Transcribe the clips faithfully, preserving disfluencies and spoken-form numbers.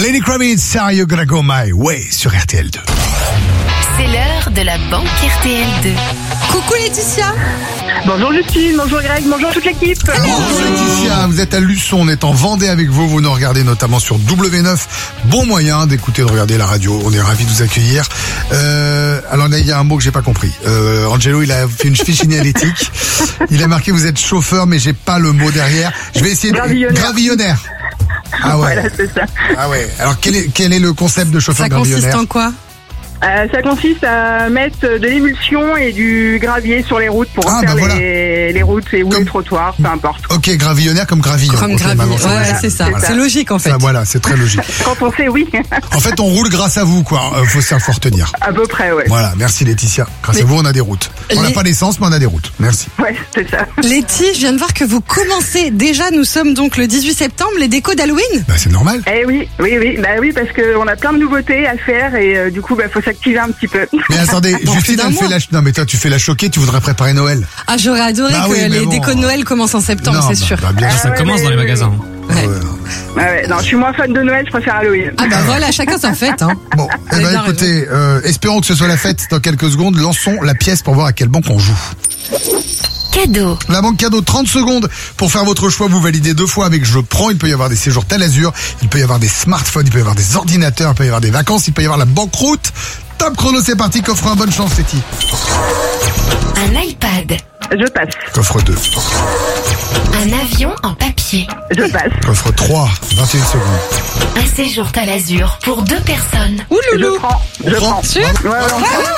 Lenny Kravitz, Are You Gonna Go My Way sur R T L deux. C'est l'heure de la banque R T L deux. Coucou Laetitia. Bonjour Justine, bonjour Greg, bonjour toute l'équipe. Bonjour Laetitia, vous êtes à Luçon, on est en Vendée avec vous, vous nous regardez notamment sur W neuf. Bon moyen d'écouter, de regarder la radio, on est ravis de vous accueillir. Euh, alors là, il y a un mot que j'ai pas compris. Euh, Angelo, il a fait une fiche signalétique. Il a marqué vous êtes chauffeur, mais j'ai pas le mot derrière. Je vais essayer de... Gravillonnaire. Gravillonnaire. Ah ouais. Voilà, c'est ça. Ah ouais. Alors quel est, quel est le concept de chauffeur Ça consiste gravillonnaire? en quoi? Euh, ça consiste à mettre de l'émulsion et du gravier sur les routes pour Ah, faire bah voilà. les, les routes et ou Comme- les trottoirs, peu importe. Ok, gravillonnaire comme gravillon. Comme Ok, gravillon. maintenant, ça Ouais, va. c'est ça. C'est ça. C'est logique en fait. Ça, voilà, c'est très logique. Quand on sait, oui. En fait, on roule grâce à vous, quoi. Euh, faut ça, faut retenir. À peu près, ouais. Voilà, merci Laetitia. Grâce Mais- à vous, on a des routes. On n'a Les- pas d'essence, mais on a des routes. Merci. Ouais, c'est ça. Letty, je viens de voir que vous commencez déjà, nous sommes donc le dix-huit septembre, les décos d'Halloween. Bah, c'est normal. Eh oui, oui, oui, bah oui, parce qu'on a plein de nouveautés à faire et euh, du coup, bah faut s'activer un petit peu. Mais attendez, Dans Justine, plus d'un elle fait mois. la... Non, mais toi, tu fais la choquée, tu voudrais préparer Noël. Ah, j'aurais adoré Bah que oui, mais les bon. décos de Noël commencent en septembre, Non, c'est bah, sûr. bah, bien sûr. Ça ouais, commence mais- dans les magasins. Ouais. Ouais. Ah ouais, non, je suis moins fan de Noël, je préfère Halloween. Ah bah voilà, chacun sa fête. Hein. Bon, eh avez ben, bien écoutez, euh, espérons que ce soit la fête dans quelques secondes. Lançons la pièce pour voir à quelle banque on joue. Cadeau. La banque cadeau, trente secondes pour faire votre choix. Vous validez deux fois avec Je prends. Il peut y avoir des séjours Tel Azur, il peut y avoir des smartphones, il peut y avoir des ordinateurs, il peut y avoir des vacances, il peut y avoir la banqueroute. Top chrono, c'est parti. Coffre un, bonne chance, Letty. Un iPad. Je passe, Coffre deux. Un avion en papier. je passe, Coffre trois, vingt et une secondes. Un séjour à l'Azur pour deux personnes. Ouh je loulou. prends, je Prends. prends. Sûr Ouais, ouais, on prend.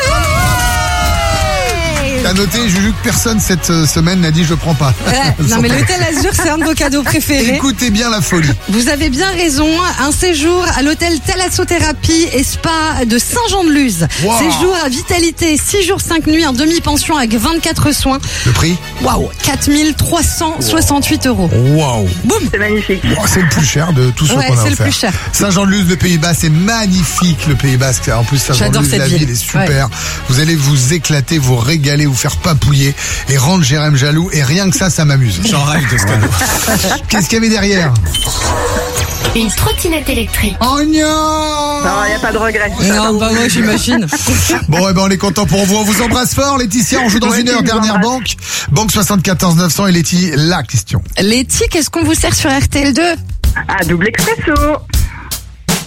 T'as noté, Juju, que personne cette euh, semaine n'a dit je prends pas. Ouais, non mais le Tel Azur, c'est un de vos cadeaux préférés. Écoutez bien la folie. Vous avez bien raison, un séjour à l'hôtel Thalassothérapie et Spa de Saint-Jean-de-Luz. Wow. Séjour à Vitalité, six jours cinq nuits, en demi-pension avec vingt-quatre soins. Le prix? Waouh, quatre mille trois cent soixante-huit euros. Waouh. Boum. C'est magnifique. Oh, c'est le plus cher de tous ceux Ouais, qu'on a c'est le offert. plus cher. Saint-Jean-de-Luz, le Pays Basque, c'est magnifique le Pays Basque. En plus, J'adore Saint-Jean-de-Luz, cette la ville. ville est super. Vous allez vous éclater, vous régaler, vous faire papouiller et rendre Jérém jaloux. Et rien que ça, ça m'amuse. J'en rêve de ce cadeau. Qu'est-ce qu'il y avait derrière? Une trottinette électrique. Oh non! Non, il n'y a pas de regret. Non, bah ouais, j'imagine. Bon, eh ben, on est content pour vous. On vous embrasse fort, Laetitia. On joue dans Ouais, une heure. je vous Dernière embrasse. banque. Banque soixante-quatorze neuf cents et Letty, la question. Letty, qu'est-ce qu'on vous sert sur R T L deux? Ah, double expresso.